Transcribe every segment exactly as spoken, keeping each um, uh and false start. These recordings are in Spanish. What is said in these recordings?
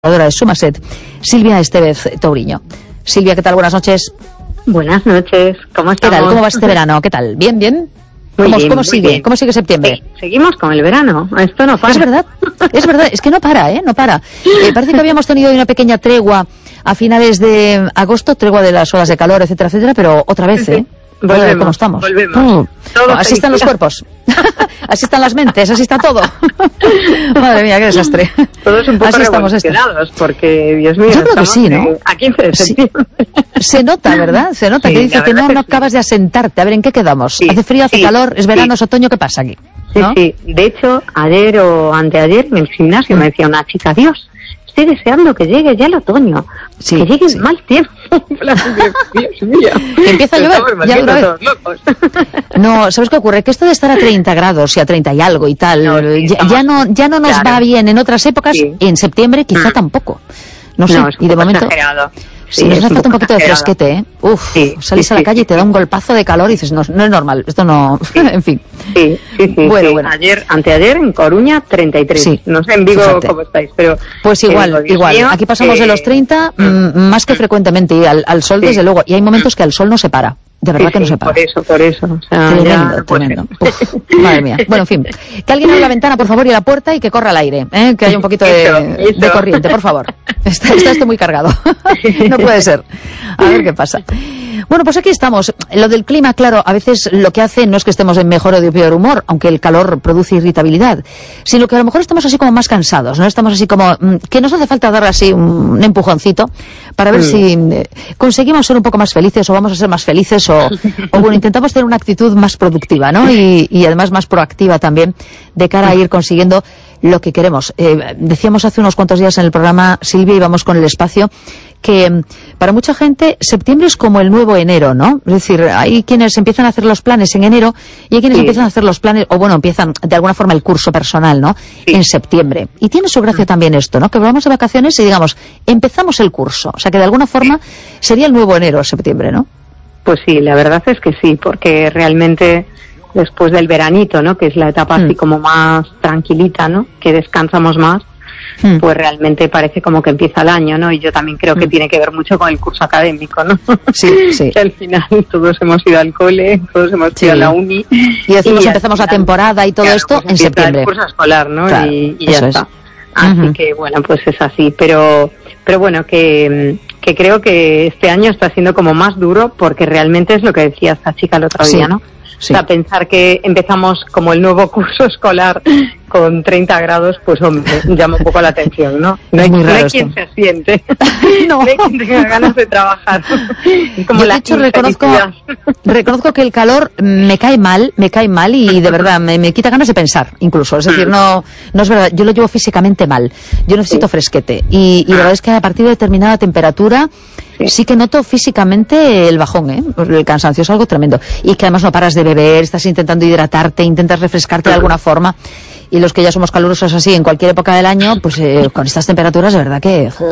de Somerset, Silvia Estevez Touriño. Silvia, ¿qué tal? Buenas noches. Buenas noches, ¿cómo estamos? ¿Qué tal? ¿Cómo va este verano? ¿Qué tal? ¿Bien, bien? Muy ¿Cómo, bien, ¿cómo muy sigue? bien. ¿Cómo sigue septiembre? Sí, seguimos con el verano, esto no para. Es verdad, es verdad, es que no para, ¿eh? No para. Eh, parece que habíamos tenido una pequeña tregua a finales de agosto, tregua de las olas de calor, etcétera, etcétera, pero otra vez, ¿eh? Volvemos, ¿Cómo estamos? volvemos. Uh, Todo así están los cuerpos, así están las mentes, así está todo. Madre mía, qué desastre. Todos un poco así estamos revolucionados, porque, Dios mío, yo creo que sí, ¿no? a quince de septiembre. Sí. Se nota, ¿verdad? Se nota Sí, que dice que no, que no sí. acabas de asentarte. A ver, ¿en qué quedamos? Sí, ¿Hace frío, hace sí, calor? ¿Es verano, sí. es otoño? ¿Qué pasa aquí? Sí, ¿No? sí. De hecho, ayer o anteayer en el gimnasio me decía una chica, Dios, estoy deseando que llegue ya el otoño, Sí, que llegue sí. el mal tiempo. Dios mío. Que empieza a llover, Estamos ya de una vez. todos locos. No, ¿sabes qué ocurre? Que esto de estar a treinta grados y a treinta y algo y tal, No, sí, ya, estamos- ya no ya no nos claro. va bien en otras épocas, Sí. en septiembre quizá Mm. tampoco. No sé, No, es un y de poco momento exagerado. sí, Sí, nos es hace un falta un poco poquito de exagerado. fresquete, ¿eh? Uf, Sí, salís sí, a la sí, calle y te sí. da un golpazo de calor y dices, no, no es normal, esto no, en fin. Sí, sí, sí. Bueno, sí. bueno. Ayer, anteayer en Coruña, treinta y tres. Sí, No sé en Vigo fíjate. cómo estáis, pero... Pues te igual, digo, Dios igual. mío, Aquí pasamos que- de los treinta mm, más que frecuentemente y al, al sol Sí. desde luego. Y hay momentos que al sol no se para. De verdad Sí, que no sí, se para. por eso, por eso. O sea, Tremendo, ya no puede tremendo. ser. Uf, madre mía. Bueno, en fin. Que alguien abra la ventana, por favor, y la puerta y que corra al aire. ¿eh? Que haya un poquito de, Eso, eso. de corriente, por favor. Está, está esto muy cargado. No puede ser. A ver qué pasa. Bueno, pues aquí estamos. Lo del clima, claro, a veces lo que hace no es que estemos en mejor o de peor humor, aunque el calor produce irritabilidad, sino que a lo mejor estamos así como más cansados, ¿no? Estamos así como mm, que nos hace falta dar así un empujoncito para ver Mm. si eh, conseguimos ser un poco más felices o vamos a ser más felices o, o bueno, intentamos tener una actitud más productiva, ¿no? Y, y además más proactiva también de cara a ir consiguiendo lo que queremos. Eh, decíamos hace unos cuantos días en el programa, Silvia, íbamos con el espacio, que mm, para mucha gente septiembre es como el nuevo enero, ¿no? Es decir, hay quienes empiezan a hacer los planes en enero y hay quienes Sí. empiezan a hacer los planes, o bueno, empiezan de alguna forma el curso personal, ¿no? Sí. En septiembre. Y tiene su gracia también esto, ¿no? Que volvamos de vacaciones y digamos, empezamos el curso. O sea que de alguna forma sería el nuevo enero, septiembre, ¿no? Pues sí, la verdad es que sí, porque realmente después del veranito, ¿no? Que es la etapa Mm. así como más tranquilita, ¿no? Que descansamos más, Hmm. pues realmente parece como que empieza el año, ¿no? Y yo también creo que Mm. tiene que ver mucho con el curso académico, ¿no? Sí, sí. Que al final todos hemos ido al cole, todos hemos Sí. ido a la uni. Y decimos al empezamos la final, temporada y todo claro, esto pues en empieza septiembre. el curso escolar, ¿no? Claro, y, y ya eso es. está. Así Ujú. que bueno, pues es así, pero pero bueno, que, que creo que este año está siendo como más duro porque realmente es lo que decía esta chica el otro Sí, día, ¿no? sí. O sea, pensar que empezamos como el nuevo curso escolar con treinta grados, pues hombre, llama un poco la atención, ¿no? No Es hay, muy no raro hay esto. quien se siente, No. no hay quien tenga ganas de trabajar. Es como Yo, de la hecho, reconozco, infelicidad. reconozco que el calor me cae mal, me cae mal y de verdad me, me quita ganas de pensar, incluso. Es decir, no, no es verdad, yo lo llevo físicamente mal. Yo necesito Sí. fresquete. Y, y la verdad es que a partir de determinada temperatura sí, Sí. que noto físicamente el bajón, ¿eh? El cansancio es algo tremendo. Y que además no paras de beber, estás intentando hidratarte, intentas refrescarte de alguna forma. Y los que ya somos calurosos así en cualquier época del año, pues eh, con estas temperaturas de verdad que se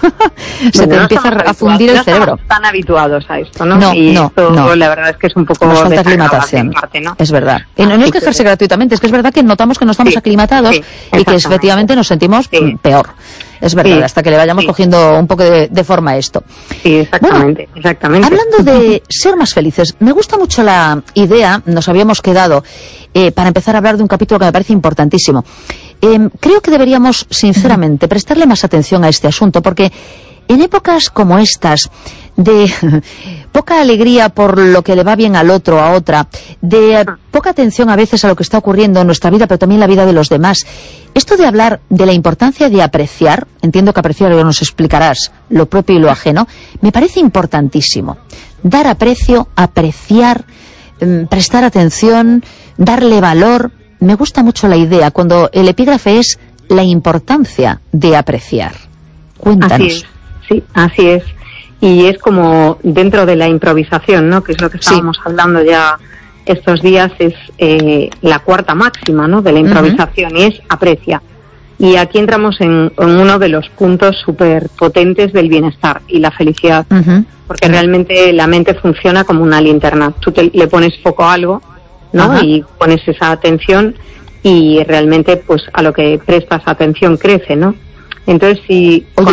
Bueno, te no empieza estamos a fundir habituados, el no cerebro. estamos tan habituados a esto, ¿no? No, y no, esto, no. la verdad es que es un poco Nos falta desagradable aclimatación. en parte, ¿no? Es verdad. Y no, no es Así quejarse que- gratuitamente, es que es verdad que notamos que no estamos Sí, aclimatados sí, y que exactamente. efectivamente nos sentimos Sí. mm, peor. Es verdad, Sí, hasta que le vayamos sí. cogiendo un poco de, de forma a esto. Sí, exactamente, exactamente. Hablando de ser más felices, me gusta mucho la idea, nos habíamos quedado, eh, para empezar a hablar de un capítulo que me parece importantísimo. Eh, creo que deberíamos, sinceramente, prestarle más atención a este asunto, porque en épocas como estas, de poca alegría por lo que le va bien al otro, a otra, de eh, poca atención a veces a lo que está ocurriendo en nuestra vida, pero también en la vida de los demás, esto de hablar de la importancia de apreciar, entiendo que apreciar, ahora nos explicarás lo propio y lo ajeno, me parece importantísimo. Dar aprecio, apreciar, mm, prestar atención, darle valor. Me gusta mucho la idea cuando el epígrafe es la importancia de apreciar. Cuéntanos. Así es, sí, así es. Y es como dentro de la improvisación, ¿no? Que es lo que estábamos hablando ya estos días, es eh, la cuarta máxima, ¿no? De la improvisación, y es aprecia. Y aquí entramos en, en uno de los puntos súper potentes del bienestar y la felicidad, Uh-huh. porque realmente la mente funciona como una linterna. Tú te, le pones foco a algo, ¿no? Ajá. Y pones esa atención y realmente pues a lo que prestas atención crece, ¿no? Entonces, si... Oye,